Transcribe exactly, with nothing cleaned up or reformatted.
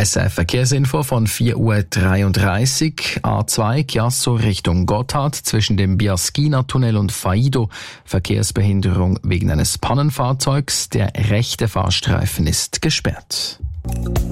S R Verkehrsinfo von vier Uhr dreiunddreißig. A zwei Chiasso Richtung Gotthard zwischen dem Biaschina-Tunnel und Faido. Verkehrsbehinderung wegen eines Pannenfahrzeugs. Der rechte Fahrstreifen ist gesperrt.